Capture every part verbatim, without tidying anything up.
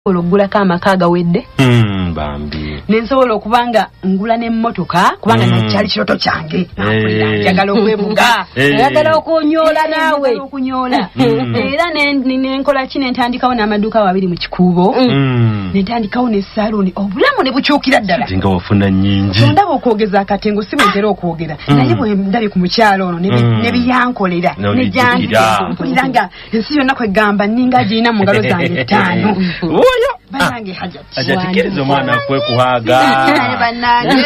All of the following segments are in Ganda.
olugula kama kaga wedde mm bambi nensobola okubanga ngula n'emmotoka kubanga mm. nakyali kiroto kyange hey. njagala okwebuga njagala hey. okunyola nawe okunyola mm. era nenkola kine ntandikawo n'amaduuka abiri mu kikuubo mm. nentandikawo ne saluni obulamu ne bukyukira ddala nga wafuna nnyingi ndaba okwogeza akatengo si bwentera okwogera mm. naye bwe ndabye ku mukyalo ono mm. ne biyankolera no, ne janjira nga ensi yonna kwegamba ninga girina mu ngalo zange ttaano oyo banange hajati ajatikiriza omwana kwe kuhaga banange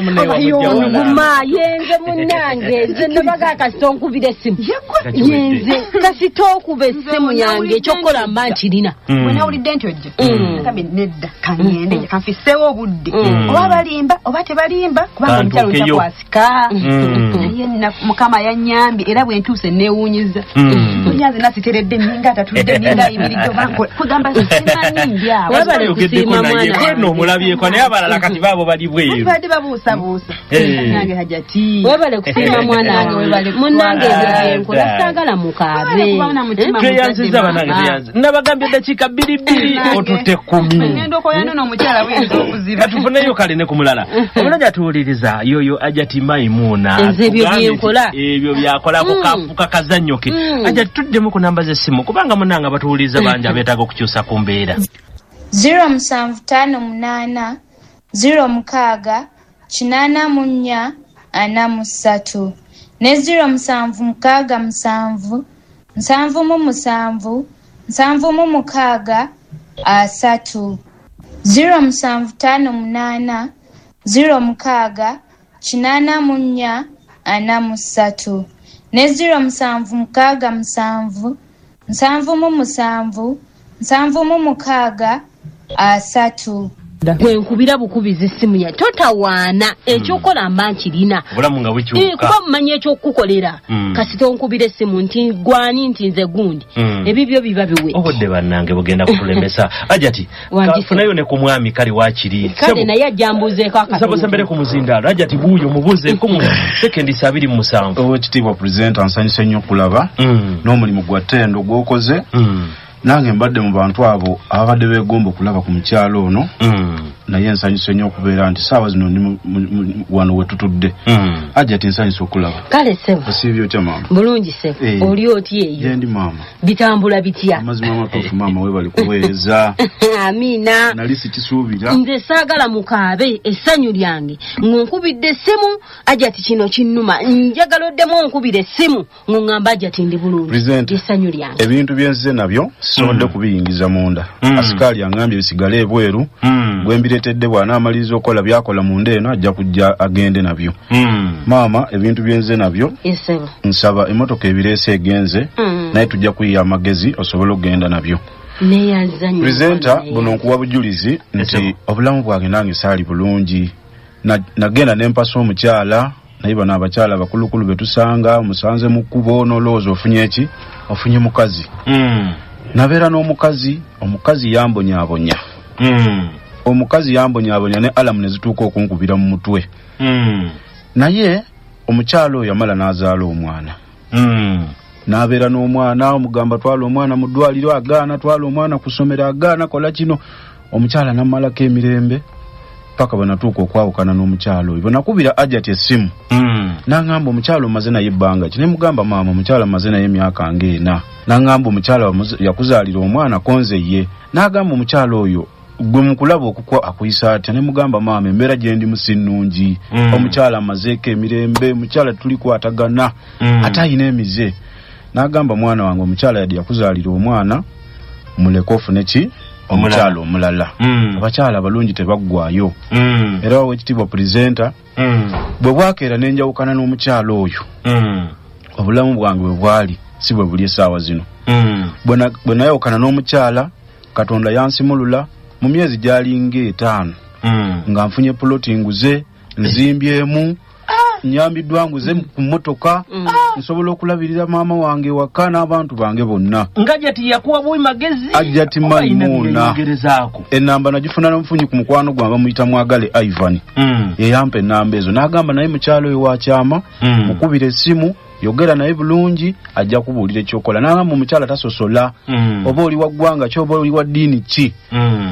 nguma yenze munange nze nabaga akasitonkubira essimu yenze kasitokube essimu yange ekyokola mankirina wena ulidde nti ojja nakabe nedda kangende kanfiseewo obudde oba balimba oba tebalimba kubanga omukyalo ntakwasika naye mukama yanyambi era bwe ntuuse neewuunyiza onyaze nasiteredde ninga atatudde ninga ayimiridde oba kugamba simanyi ndyawo wabale kusima mwana no mulabyeko naye abalala kati babo bali bweyo badi babuusa buusa nange hajati wabale kusima mwana wabale munange enkola sagala mukabe tweyanziza banange tweyanzi nabagambye dakika bbiri bbiri otutte kumi ngendo koyano n'omukyala bwenza okuziba tufuneyo kale ne kumulala omulaja tuwuliriza yoyo Ajati Maimuna ebyo byenkola ebyo byakola kukafuka kazannyoke Ajati tuddemu ku namba z'essimu kubanga munanga batuwuliriza bangi abeetaaga okukyusa ku mbeera zero musanvu tano munana zero mukaaga kinana munya ana musatu ne zero musanvu mukaaga musanvu nsanvu mu musanvu nsanvu mu mukaaga asatu zero musanvu tano munana zero mukaaga kinana munya ana musatu ne zero musanvu mukaaga musanvu nsanvu mu musanvu nsanvu mu mukaaga asatu gwe nkubira bukubizi simu ya totawaana ekyokola mankirina obulamu nga bukyuka kuba mumanye ekyokukolera kasito nkubire simu nti gwani nti nze gundi ebibyo biba biwe obudde bannange bugenda kutulemesa Ajati kafunayo ne ku mwami kali wakiri kale naye ajambuzeeko akatonda sabosa mbere ku muzindaalo Ajati buuyo mubuzeeko mu sekendi abiri mu musanvu owekitiibwa pulezidenti ansanyuse nnyo okulaba n'omulimu gwa ttendo gw'okoze nange mbadde mu bantu abo ababadde beegomba okulaba ku mukyalo ono naye nsanyuse nnyo okubeera nti saawa zino ndi wano we tutudde Ajati nsanyuse okulaba kale sebo osiibye otya maama bulungi sebo oli oti eyo gyendi maama bitambula bitya amazima amatuufu maama weebali kuweereza amiina nali sikisuubira nze saagala mukaabe essanyu lyange ng'onkubidde essimu Ajati kino kinnuma njagala oddemu onkubira essimu ng'oŋŋamba Ajati ndi bulungi essanyu lyange ebintu byenzize nabyo sisobodde kubiyingiza munda asikaali aŋŋambye bisigale ebweru gwe mbireetedde bw'anaamaliriza okukola byakola munda eno ajja kujja agende nabyo maama ebintu byenze nabyo nsaba emmotoka ebireese egenze naye tujja kuyiya amagezi osobole okugenda nabyo pulezidenta buno nkuwa bujulizi nti obulamu bwange nange saali bulungi nagenda nempasa omukyala naye bano abakyala bakulukulu betusanga musanze mu kkubo n'olowooza ofunye eki ofunye mukazi nabeera n'omukazi omukazi yambonyaabonya omukazi yambonyaabonya ne alamu ne zituuka okunkubira mu mutwe naye omukyala oyo yamala n'azaala omwana n'abeera n'omwana omugamba twala omwana mu ddwaliro agaana twala omwana ku ssomero agaana kola kino omukyala n'ammalako emirembe paka banatuuka okwawukana n'omukyala oyo banakubira Ajati essimu n'aŋŋamba omukyala omaze naye ebbanga ki ne mugamba maama omukyala amaze naye emyaka ng'ena n'aŋŋamba omukyala yakuzaalira omwana konze ye n'agamba omukyala oyo gwe mukulaba okukwa akuyisa atya ne mugamba maama embeera gye ndi musi nnungi omukyala amazeeko emirembe omukyala tuli kwatagana ate ayina emize n'agamba mwana wange omukyala yadde yakuzaalira omwana muleke ofune ki omukyala omulala abakyala abalungi tebaggwayo era owekitiibwa pulezidenta bwe bwakeera nenjawukana n'omukyala oyo obulamu bwange bwe bwali si bwe buli essaawa zino bwe nayawukana n'omukyala Katonda yansimulula mu myezi gyalinga etaano nga nfunye puloti nguze nzimbyemu nyambiddwa nguze ku mmotoka nsobola okulabirira maama wange waka n'abantu bange bonna nga Ajati yakuwa bwe magezi Ajati Maimuna enamba nagifuna n'omufunyi ku mukwano gwange bamuyita Mwagale Ivan yeyampa enamba ezo n'agamba naye mukyalo oyo wakyama mukubira essimu yogera naye bulungi ajja kubuulira ekyokola. N'agamba omukyala tasosola. Oba oli wa ggwanga ki oba oli wa ddiini ki.